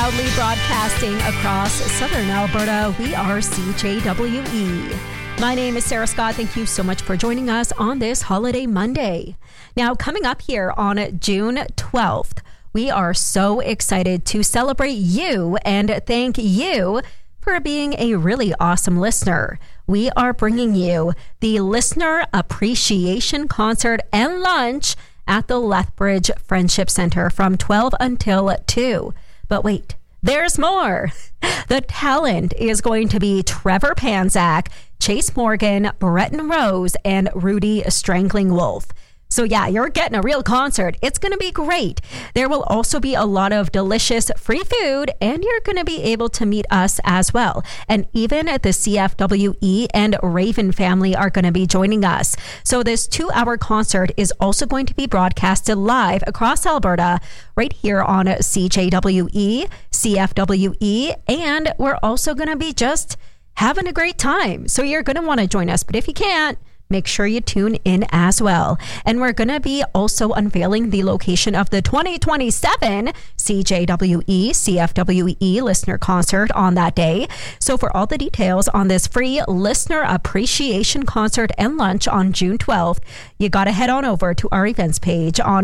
Proudly broadcasting across southern Alberta, we are CJWE. My name is Sarah Scott. Thank you so much for joining us on this holiday Monday. Now, coming up here on June 12th, we are so excited to celebrate you and thank you for being a really awesome listener. We are bringing you the Listener Appreciation Concert and Lunch at the Lethbridge Friendship Center from 12 until 2. But wait, there's more. The talent is going to be Trevor Panzak, Chase Morgan, Breton Rose, and Rudy Strangling Wolf. So yeah, you're getting a real concert. It's going to be great. There will also be a lot of delicious free food, and you're going to be able to meet us as well. And even the CFWE and Raven family are going to be joining us. So this 2-hour concert is also going to be broadcasted live across Alberta, right here on CJWE, CFWE, and we're also going to be just having a great time. So you're going to want to join us. But if you can't, make sure you tune in as well. And we're going to be also unveiling the location of the 2027 CJWE CFWE listener concert on that day. So for all the details on this free listener appreciation concert and lunch on June 12th, you got to head on over to our events page on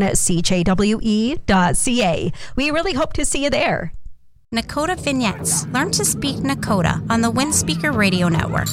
cjwe.ca. We really hope to see you there. Nakota Vignettes. Learn to speak Nakota on the Windspeaker Radio Network.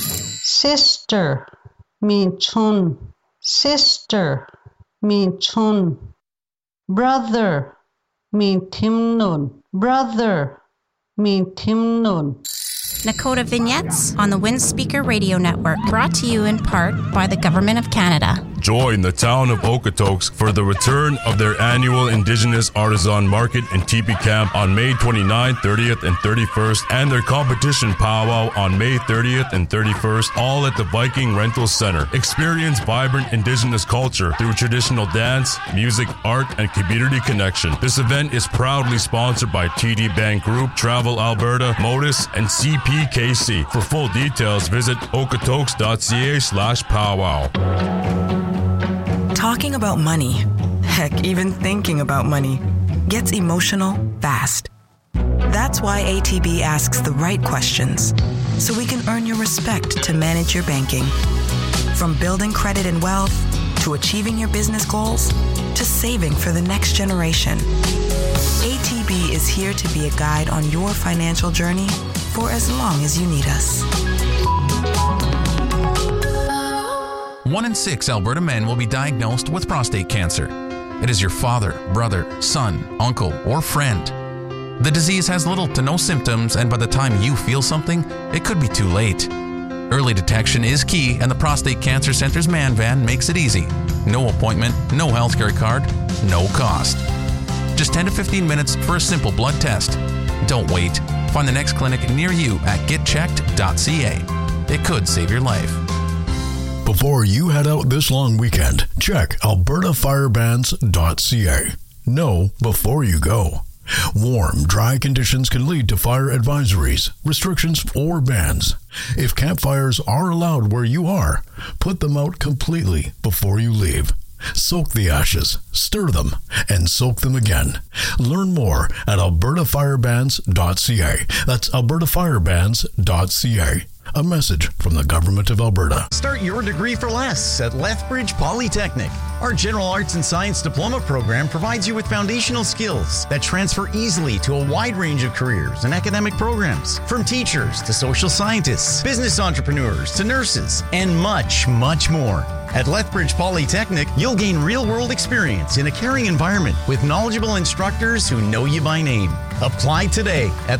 Sister mean chun. Sister mean chun. Brother mean timnun. Brother mean timnun. Nakota Vignettes on the Windspeaker Radio Network. Brought to you in part by the Government of Canada. Join the town of Okotoks for the return of their annual Indigenous Artisan Market and Teepee Camp on May 29th, 30th, and 31st, and their competition powwow on May 30th and 31st, all at the Viking Rental Center. Experience vibrant Indigenous culture through traditional dance, music, art, and community connection. This event is proudly sponsored by TD Bank Group, Travel Alberta, Modus, and CPKC. For full details, visit okotoks.ca/powwow. Talking about money, heck, even thinking about money, gets emotional fast. That's why ATB asks the right questions, so we can earn your respect to manage your banking. From building credit and wealth, to achieving your business goals, to saving for the next generation. ATB is here to be a guide on your financial journey for as long as you need us. 1 in 6 Alberta men will be diagnosed with prostate cancer. It is your father, brother, son, uncle, or friend. The disease has little to no symptoms, and by the time you feel something, it could be too late. Early detection is key, and the Prostate Cancer Center's Man Van makes it easy. No appointment, no healthcare card, no cost. Just 10 to 15 minutes for a simple blood test. Don't wait. Find the next clinic near you at getchecked.ca. It could save your life. Before you head out this long weekend, check albertafirebans.ca. Know before you go. Warm, dry conditions can lead to fire advisories, restrictions, or bans. If campfires are allowed where you are, put them out completely before you leave. Soak the ashes, stir them, and soak them again. Learn more at albertafirebans.ca. That's albertafirebans.ca. A message from the Government of Alberta. Start your degree for less at Lethbridge Polytechnic. Our General Arts and Science Diploma program provides you with foundational skills that transfer easily to a wide range of careers and academic programs, from teachers to social scientists, business entrepreneurs to nurses, and much, much more. At Lethbridge Polytechnic, you'll gain real-world experience in a caring environment with knowledgeable instructors who know you by name. Apply today at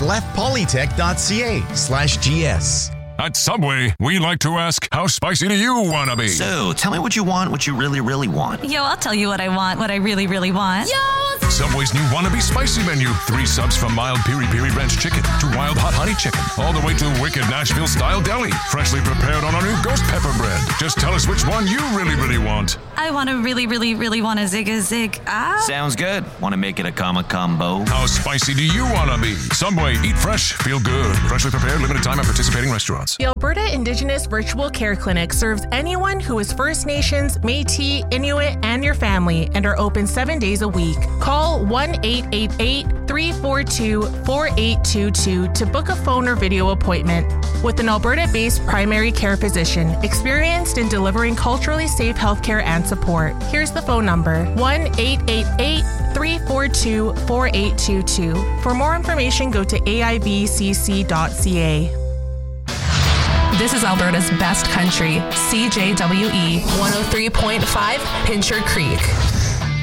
lethpolytech.ca/GS. At Subway, we like to ask, how spicy do you want to be? So, tell me what you want, what you really, really want. Yo, I'll tell you what I want, what I really, really want. Yo! Subway's new Wannabe Spicy menu. 3 subs from mild piri-piri ranch chicken to wild hot honey chicken, all the way to wicked Nashville-style deli, freshly prepared on our new ghost pepper bread. Just tell us which one you really, really want. I want to really, really, really want a Zig. Sounds good. Want to make it a combo? How spicy do you want to be? Subway, eat fresh, feel good. Freshly prepared, limited time at participating restaurants. The Alberta Indigenous Virtual Care Clinic serves anyone who is First Nations, Métis, Inuit, and your family, and are open 7 days a week. Call Call 1-888-342-4822 to book a phone or video appointment with an Alberta-based primary care physician experienced in delivering culturally safe healthcare and support. Here's the phone number, 1-888-342-4822. For more information, go to aibcc.ca. This is Alberta's best country, CJWE 103.5 Pincher Creek.